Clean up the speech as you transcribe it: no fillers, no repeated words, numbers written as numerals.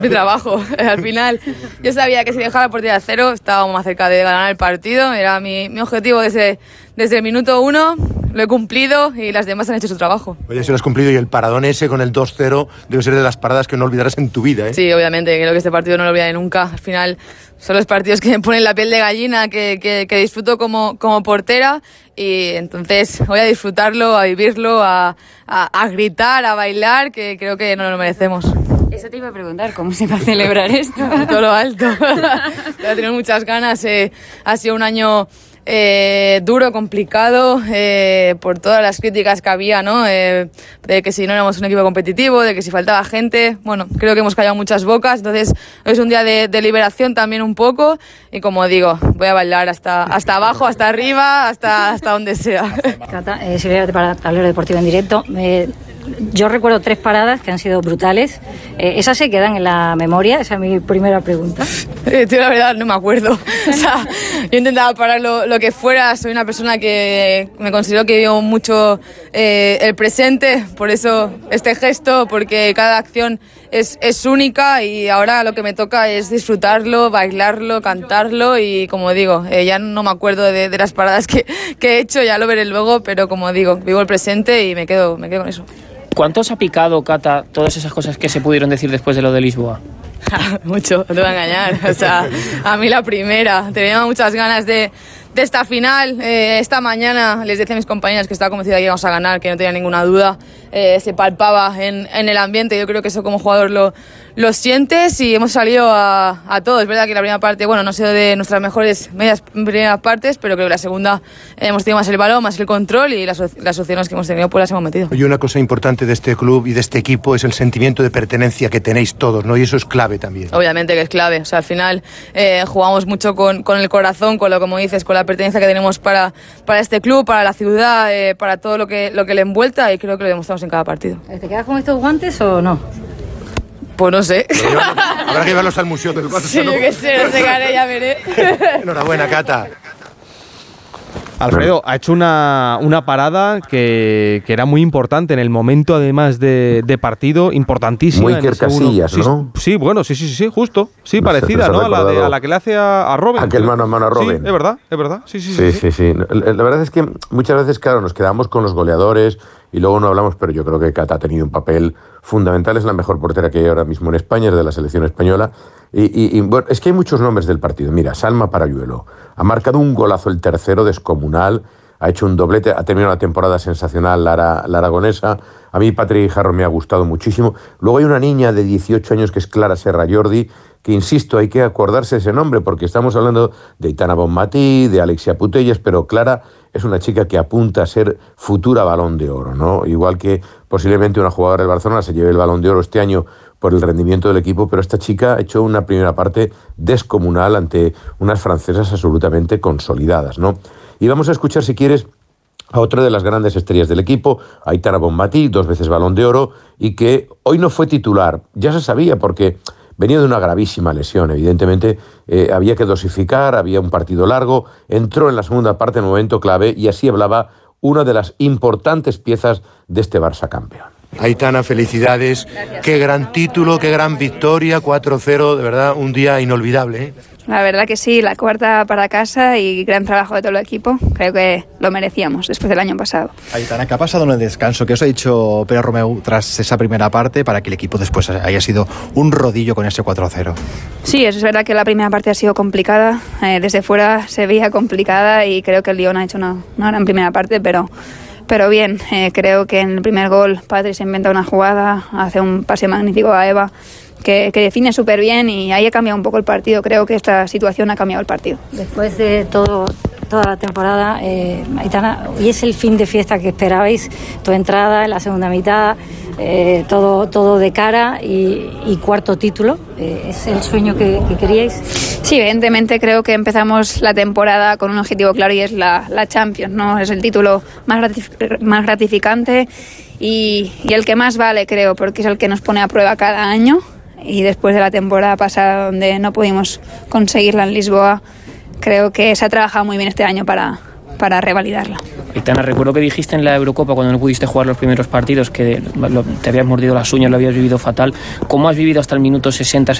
Mi trabajo, al final yo sabía que si dejaba la portería a cero estábamos más cerca de ganar el partido, era mi objetivo desde el minuto 1, lo he cumplido y las demás han hecho su trabajo. Oye, si lo has cumplido, y el paradón ese con el 2-0 debe ser de las paradas que no olvidarás en tu vida, ¿eh? Sí, obviamente, creo que este partido no lo olvidaré nunca, al final son los partidos que me ponen la piel de gallina, que disfruto como portera y entonces voy a disfrutarlo, a vivirlo, a gritar, a bailar, que creo que nos lo merecemos. Eso te iba a preguntar, ¿cómo se va a celebrar esto? De todo lo alto. Voy a tener muchas ganas. Ha sido un año duro, complicado, por todas las críticas que había, ¿no? De que si no éramos un equipo competitivo, de que si faltaba gente. Bueno, creo que hemos callado muchas bocas, entonces es un día de liberación también un poco. Y como digo, voy a bailar hasta abajo, hasta arriba, hasta donde sea. Cata, Silvia para Tablero Deportivo en Directo. Yo recuerdo 3 paradas que han sido brutales. ¿Esas se quedan en la memoria? Esa es mi primera pregunta. Tío, la verdad no me acuerdo. O sea, yo intentaba parar lo que fuera. Soy una persona que me considero que vivo mucho el presente. Por eso este gesto, porque cada acción es única y ahora lo que me toca es disfrutarlo, bailarlo, cantarlo y como digo, ya no me acuerdo de las paradas que he hecho, ya lo veré luego, pero como digo, vivo el presente y me quedo con eso. ¿Cuánto os ha picado, Cata, todas esas cosas que se pudieron decir después de lo de Lisboa? Mucho, no te voy a engañar. O sea, a mí la primera. Tenía muchas ganas de esta final. Esta mañana les decía a mis compañeras que estaba convencida de que íbamos a ganar, que no tenía ninguna duda. Se palpaba en el ambiente. Yo creo que eso como jugador lo sientes y hemos salido a todo. Es verdad que la primera parte, bueno, no ha sido de nuestras mejores primeras partes, pero creo que la segunda hemos tenido más el balón, más el control y las opciones que hemos tenido pues las hemos metido. Y una cosa importante de este club y de este equipo es el sentimiento de pertenencia que tenéis todos, ¿no? Y eso es clave también. Obviamente que es clave. O sea, al final jugamos mucho con el corazón, con lo, como dices, con la pertenencia que tenemos para este club, para la ciudad, para todo lo que le envuelta y creo que lo demostramos en cada partido. ¿Te quedas con estos guantes o no? Pues no sé. Habrá que llevarlos al museo del Barça, sí, ¿no? Yo qué sé, no sé, ya veré. Enhorabuena, Cata. Alfredo, ha hecho una parada que era muy importante en el momento, además de partido, importantísima. Muy Iker Casillas, ¿no? Sí, bueno, sí, justo. Sí, no parecida, ¿no? A la que le hace a Robben. Aquel mano a mano a Robben. Sí, es verdad. Sí. La verdad es que muchas veces, claro, nos quedamos con los goleadores y luego no hablamos, pero yo creo que Cata ha tenido un papel fundamental. Es la mejor portera que hay ahora mismo en España, es de la selección española. Y bueno, es que hay muchos nombres del partido. Mira, Salma Parayuelo ha marcado un golazo, el tercero, descomunal. Ha hecho un doblete, ha terminado la temporada sensacional la aragonesa. A mí Patri Jarro me ha gustado muchísimo. Luego hay una niña de 18 años que es Clara Serra Jordi, que insisto, hay que acordarse ese nombre porque estamos hablando de Aitana Bonmatí, de Alexia Putellas, pero Clara es una chica que apunta a ser futura Balón de Oro, ¿no? Igual que posiblemente una jugadora del Barcelona se lleve el Balón de Oro este año por el rendimiento del equipo, pero esta chica ha hecho una primera parte descomunal ante unas francesas absolutamente consolidadas, ¿no? Y vamos a escuchar, si quieres, a otra de las grandes estrellas del equipo, Aitana Bonmatí, 2 veces Balón de Oro, y que hoy no fue titular. Ya se sabía porque venía de una gravísima lesión, evidentemente había que dosificar, había un partido largo, entró en la segunda parte en un momento clave y así hablaba una de las importantes piezas de este Barça campeón. Aitana, felicidades. Gracias. Qué gran título, qué gran victoria, 4-0, de verdad, un día inolvidable, ¿eh? La verdad que sí, la cuarta para casa y gran trabajo de todo el equipo. Creo que lo merecíamos después del año pasado. Aitana, ¿qué ha pasado en el descanso? ¿Qué os ha dicho Pere Romeu tras esa primera parte para que el equipo después haya sido un rodillo con ese 4-0? Sí, es verdad que la primera parte ha sido complicada. Desde fuera se veía complicada y creo que el Lyon ha hecho una gran primera parte, pero bien, creo que en el primer gol Patri se inventa una jugada, hace un pase magnífico a Eva que define súper bien y ahí ha cambiado un poco el partido. Creo que esta situación ha cambiado el partido. Después de toda la temporada, Aitana, hoy es el fin de fiesta que esperabais, tu entrada en la segunda mitad, todo de cara y cuarto título. ¿Es el sueño que queríais? Sí, evidentemente creo que empezamos la temporada con un objetivo claro y es la Champions, ¿no? Es el título más gratificante y el que más vale, creo, porque es el que nos pone a prueba cada año. Y después de la temporada pasada donde no pudimos conseguirla en Lisboa, creo que se ha trabajado muy bien este año para revalidarla. Aitana, recuerdo que dijiste en la Eurocopa, cuando no pudiste jugar los primeros partidos, que te habías mordido las uñas, lo habías vivido fatal. ¿Cómo has vivido hasta el minuto 60,